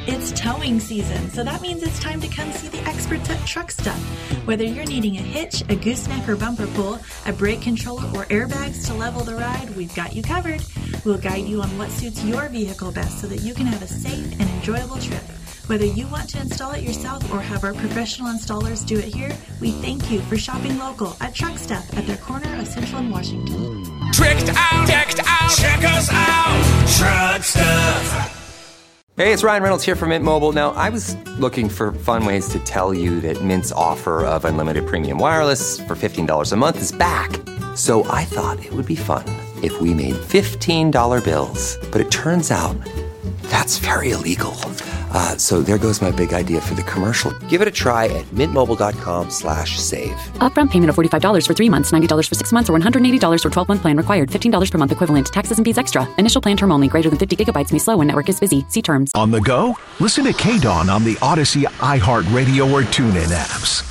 It's towing season, so that means it's time to come see the experts at Truck Stuff. Whether you're needing a hitch, a gooseneck or bumper pull, a brake controller, or airbags to level the ride, we've got you covered. We'll guide you on what suits your vehicle best so that you can have a safe and enjoyable trip. Whether you want to install it yourself or have our professional installers do it here, we thank you for shopping local at Truck Stuff at their corner of Central and Washington. Tricked out, check us out, Truck Stuff. Hey, it's Ryan Reynolds here from Mint Mobile. Now, I was looking for fun ways to tell you that Mint's offer of unlimited premium wireless for $15 a month is back. So I thought it would be fun if we made $15 bills. But it turns out that's very illegal. So there goes my big idea for the commercial. Give it a try at mintmobile.com/save. Upfront payment of $45 for 3 months, $90 for 6 months, or $180 for 12-month plan required. $15 per month equivalent. Taxes and fees extra. Initial plan term only. Greater than 50 gigabytes may slow when network is busy. See terms. On the go? Listen to K-Dawn on the Odyssey, iHeartRadio, or TuneIn apps.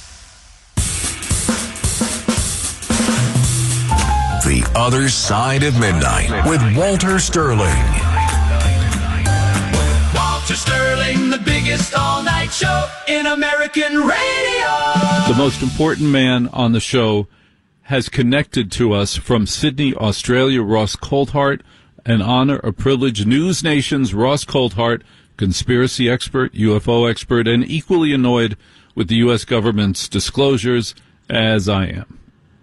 The Other Side of Midnight with Walter Sterling. Walter Sterling, the biggest all-night show in American radio. The most important man on the show has connected to us from Sydney, Australia, Ross Coulthart. An honor, a privilege. News Nation's Ross Coulthart, conspiracy expert, UFO expert, and equally annoyed with the U.S. government's disclosures as I am.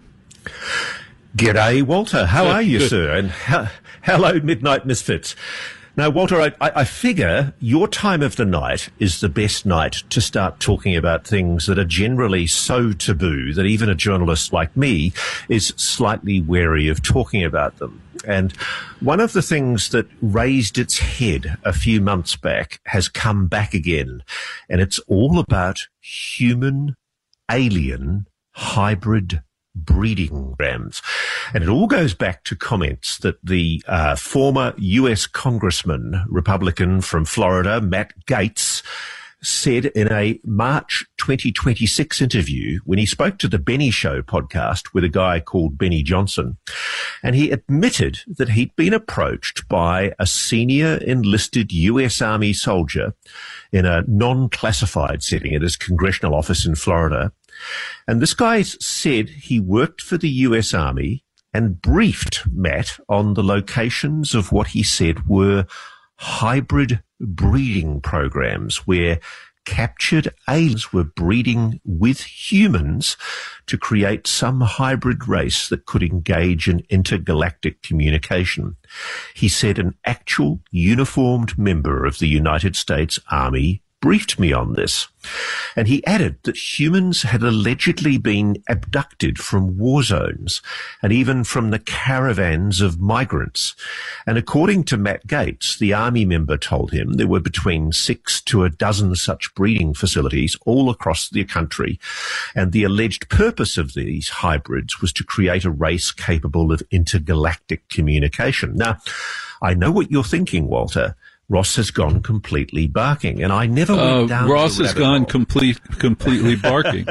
G'day, Walter. How are you, sir? And hello, Midnight Misfits. Now, Walter, I figure your time of the night is the best night to start talking about things that are generally so taboo that even a journalist like me is slightly wary of talking about them. And one of the things that raised its head a few months back has come back again, and it's all about human-alien hybrid breeding programs. And it all goes back to comments that the former U.S. Congressman, Republican from Florida, Matt Gaetz, said in a March 2026 interview when he spoke to the Benny Show podcast with a guy called Benny Johnson. And he admitted that he'd been approached by a senior enlisted U.S. Army soldier in a non-classified setting at his congressional office in Florida. And this guy said he worked for the U.S. Army and briefed Matt on the locations of what he said were hybrid breeding programs where captured aliens were breeding with humans to create some hybrid race that could engage in intergalactic communication. He said an actual uniformed member of the United States Army briefed me on this. And he added that humans had allegedly been abducted from war zones and even from the caravans of migrants. And according to Matt Gaetz, the Army member told him there were between 6 to a dozen such breeding facilities all across the country. And the alleged purpose of these hybrids was to create a race capable of intergalactic communication. Now, I know what you're thinking, Walter. Ross has gone completely barking, and I never went down Ross the has gone hole. completely barking.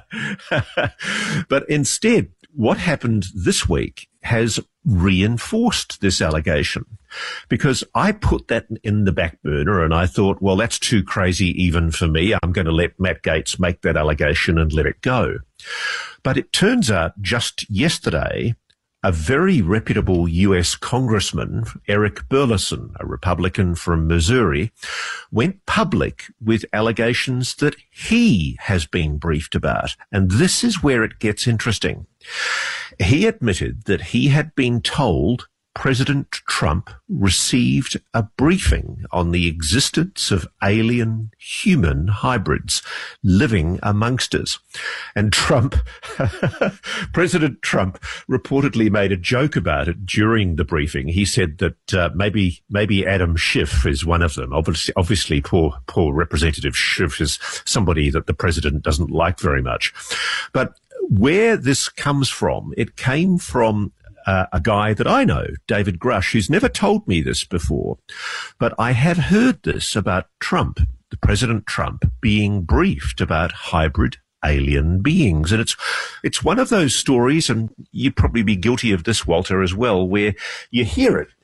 But instead, what happened this week has reinforced this allegation, because I put that in the back burner and I thought, well, that's too crazy even for me. I'm going to let Matt Gaetz make that allegation and let it go. But it turns out just yesterday, a very reputable U.S. Congressman, Eric Burleson, a Republican from Missouri, went public with allegations that he has been briefed about. And this is where it gets interesting. He admitted that he had been told President Trump received a briefing on the existence of alien human hybrids living amongst us. And President Trump reportedly made a joke about it during the briefing. He said that maybe Adam Schiff is one of them. Obviously, poor Representative Schiff is somebody that the president doesn't like very much. But where this comes from, it came from a guy that I know, David Grush, who's never told me this before, but I had heard this about Trump, the President Trump, being briefed about hybrid alien beings. And it's one of those stories, and you'd probably be guilty of this, Walter, as well, where you hear it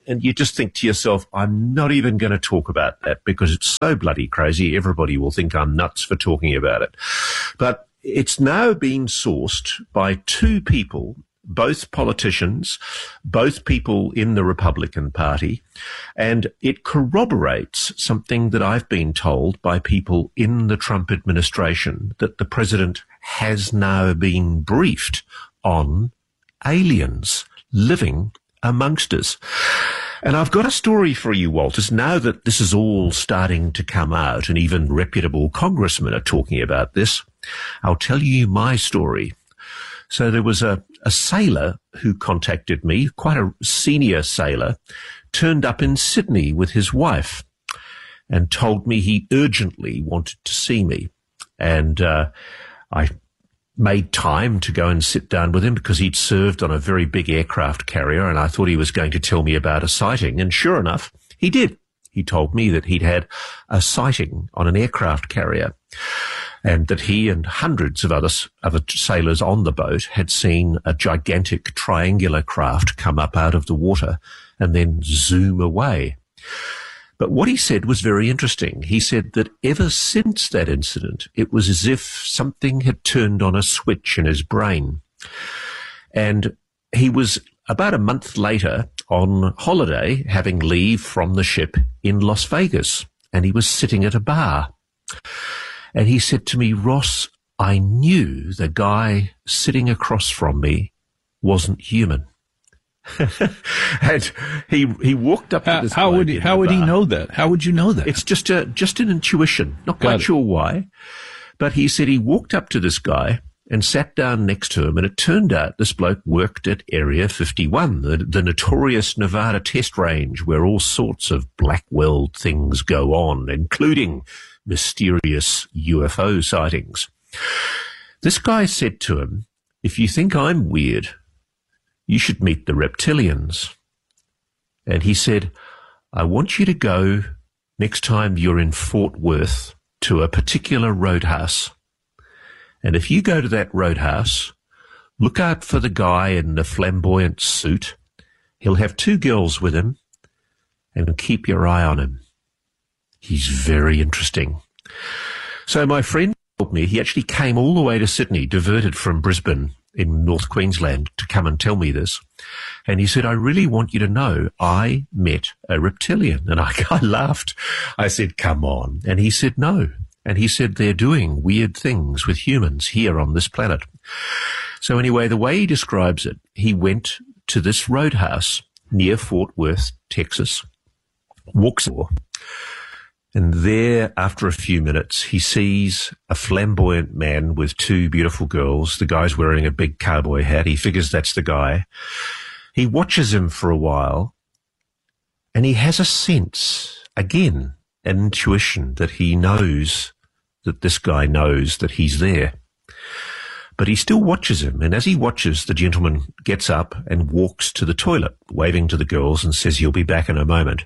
And you just think to yourself, I'm not even going to talk about that because it's so bloody crazy. Everybody will think I'm nuts for talking about it. But it's now been sourced by two people, both politicians, both people in the Republican Party, and it corroborates something that I've been told by people in the Trump administration, that the president has now been briefed on aliens living amongst us. And I've got a story for you, Walters, now that this is all starting to come out and even reputable congressmen are talking about this. I'll tell you my story. So there was a sailor who contacted me, quite a senior sailor, turned up in Sydney with his wife and told me he urgently wanted to see me. And I made time to go and sit down with him because he'd served on a very big aircraft carrier, and I thought he was going to tell me about a sighting. And sure enough, he did. He told me that he'd had a sighting on an aircraft carrier and that he and hundreds of other sailors on the boat had seen a gigantic triangular craft come up out of the water and then zoom away. But what he said was very interesting. He said that ever since that incident, it was as if something had turned on a switch in his brain. And he was about a month later on holiday, having leave from the ship in Las Vegas, and he was sitting at a bar. And he said to me, Ross, I knew the guy sitting across from me wasn't human. And he walked up to this. How would he know that? How would you know that? It's just an intuition. Not quite sure why, but he said he walked up to this guy and sat down next to him, and it turned out this bloke worked at Area 51, the notorious Nevada test range where all sorts of black weld things go on, including mysterious UFO sightings. This guy said to him, if you think I'm weird, you should meet the reptilians. And he said, I want you to go next time you're in Fort Worth to a particular roadhouse. And if you go to that roadhouse, look out for the guy in the flamboyant suit. He'll have two girls with him, and keep your eye on him. He's very interesting. So my friend told me he actually came all the way to Sydney, diverted from Brisbane in North Queensland, to come and tell me this. And he said, I really want you to know I met a reptilian. And I laughed. I said, come on. And he said, no. And he said, they're doing weird things with humans here on this planet. So anyway, the way he describes it, he went to this roadhouse near Fort Worth, Texas, walks over, and there, after a few minutes, he sees a flamboyant man with two beautiful girls. The guy's wearing a big cowboy hat. He figures that's the guy. He watches him for a while, and he has a sense, again, an intuition that he knows that this guy knows that he's there. But he still watches him, and as he watches, the gentleman gets up and walks to the toilet, waving to the girls and says he'll be back in a moment.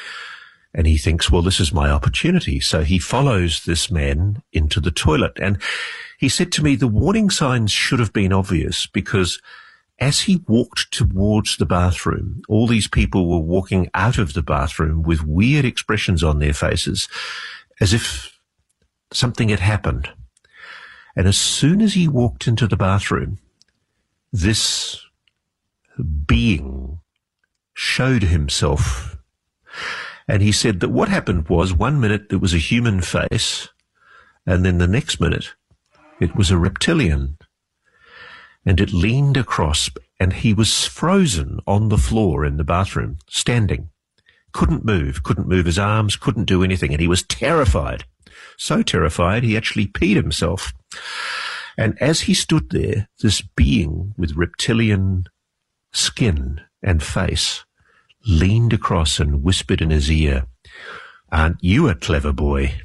And he thinks, well, this is my opportunity. So he follows this man into the toilet. And he said to me, the warning signs should have been obvious, because as he walked towards the bathroom, all these people were walking out of the bathroom with weird expressions on their faces, as if something had happened. And as soon as he walked into the bathroom, this being showed himself. And he said that what happened was, 1 minute there was a human face, and then the next minute it was a reptilian. And it leaned across, and he was frozen on the floor in the bathroom, standing. Couldn't move his arms, couldn't do anything, and he was terrified. So terrified he actually peed himself. And as he stood there, this being with reptilian skin and face leaned across and whispered in his ear, "Aren't you a clever boy?"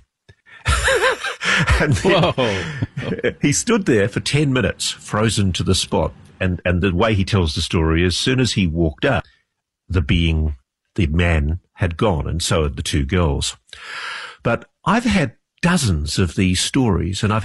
And then he stood there for 10 minutes, frozen to the spot. And the way he tells the story is, as soon as he walked up, the man had gone, and so had the two girls. But I've had dozens of these stories, and I've had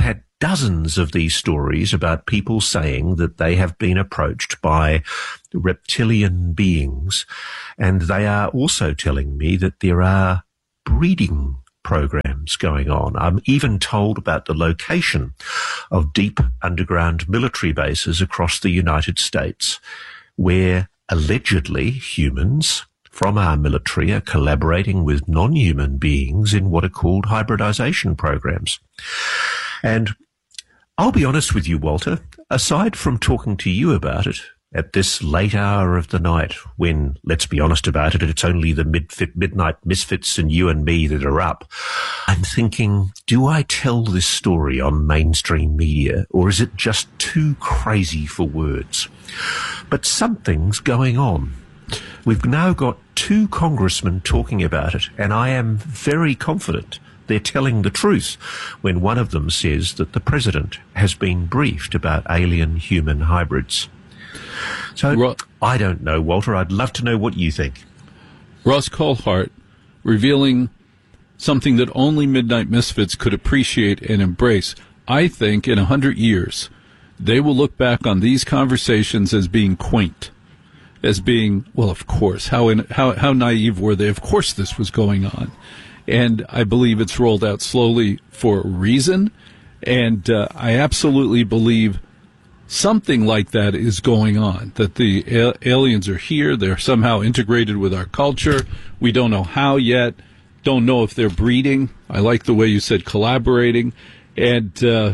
dozens of these stories about people saying that they have been approached by reptilian beings, and they are also telling me that there are breeding programs going on. I'm even told about the location of deep underground military bases across the United States where allegedly humans from our military are collaborating with non-human beings in what are called hybridization programs. And I'll be honest with you, Walter, aside from talking to you about it at this late hour of the night when, let's be honest about it, it's only the midnight misfits and you and me that are up, I'm thinking, do I tell this story on mainstream media, or is it just too crazy for words? But something's going on. We've now got 2 congressmen talking about it, and I am very confident they're telling the truth when one of them says that the president has been briefed about alien-human hybrids. So, I don't know, Walter. I'd love to know what you think. Ross Coulthart revealing something that only Midnight Misfits could appreciate and embrace. I think in 100 years, they will look back on these conversations as being quaint, as being, well, of course, how naive were they? Of course this was going on. And I believe it's rolled out slowly for a reason. And I absolutely believe something like that is going on, that the aliens are here. They're somehow integrated with our culture. We don't know how yet. Don't know if they're breeding. I like the way you said collaborating. And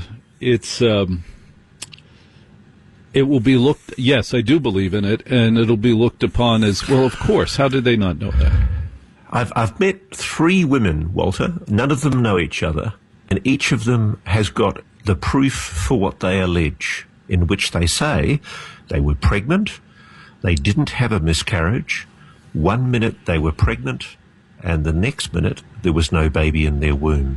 it will be looked, yes, I do believe in it, and it'll be looked upon as, well, of course. How did they not know that? I've met 3 women, Walter. None of them know each other, and each of them has got the proof for what they allege, in which they say they were pregnant, they didn't have a miscarriage, 1 minute they were pregnant, and the next minute there was no baby in their womb.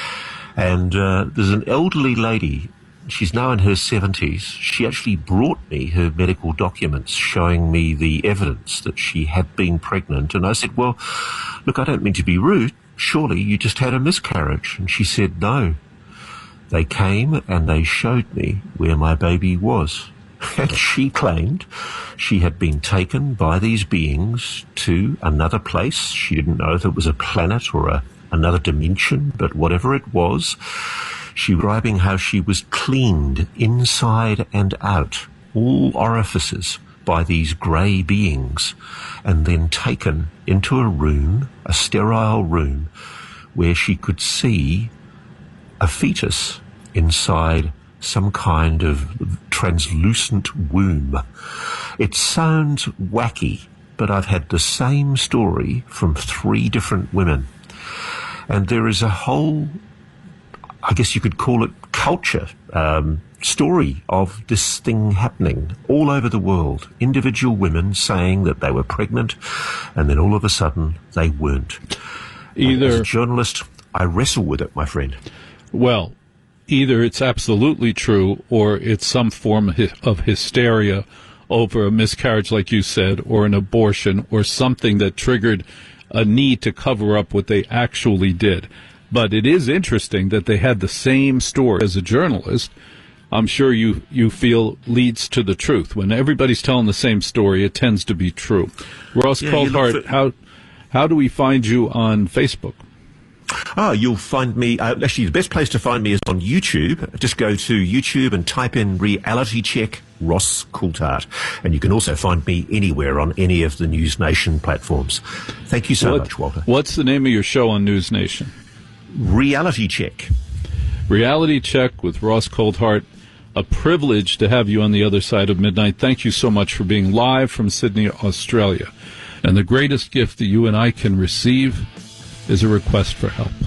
And there's an elderly lady, she's now in her 70s. She actually brought me her medical documents showing me the evidence that she had been pregnant. And I said, well, look, I don't mean to be rude. Surely you just had a miscarriage. And she said, no. They came and they showed me where my baby was. And she claimed she had been taken by these beings to another place. She didn't know if it was a planet or another dimension, but whatever it was, she was describing how she was cleaned inside and out, all orifices, by these grey beings, and then taken into a room, a sterile room, where she could see a fetus inside some kind of translucent womb. It sounds wacky, but I've had the same story from 3 different women. And there is a whole, I guess you could call it culture, story of this thing happening all over the world. Individual women saying that they were pregnant, and then all of a sudden they weren't. As a journalist, I wrestle with it, my friend. Well, either it's absolutely true or it's some form of hysteria over a miscarriage, like you said, or an abortion, or something that triggered a need to cover up what they actually did. But it is interesting that they had the same story. As a journalist, I'm sure you feel leads to the truth. When everybody's telling the same story, it tends to be true. Ross Coulthart, how do we find you on Facebook? You'll find me, actually the best place to find me is on YouTube. Just go to YouTube and type in Reality Check Ross Coulthart. And you can also find me anywhere on any of the News Nation platforms. Thank you so much, Walter. What's the name of your show on News Nation? Reality Check. Reality Check with Ross Coulthart. A privilege to have you on the other side of midnight. Thank you so much for being live from Sydney, Australia. And the greatest gift that you and I can receive is a request for help.